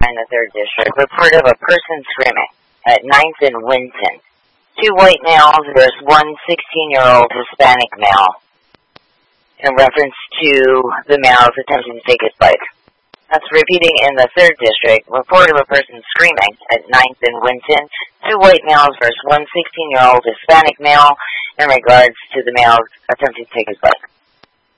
in the 3rd District, report of a person screaming at 9th and Winton. 2 white males versus one 16-year-old Hispanic male in reference to the males attempting to take his bike. That's repeating in the 3rd District, report of a person screaming at 9th and Winton. 2 white males versus one 16-year-old Hispanic male in regards to the males attempting to take his bike.